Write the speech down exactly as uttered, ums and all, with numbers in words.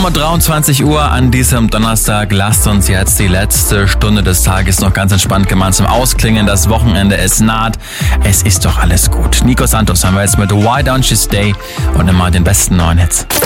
um dreiundzwanzig Uhr an diesem Donnerstag. Lasst uns jetzt die letzte Stunde des Tages noch ganz entspannt gemeinsam ausklingen. Das Wochenende ist naht. Es ist doch alles gut. Nico Santos haben wir jetzt mit Why Don't You Stay und immer den besten neuen Hits.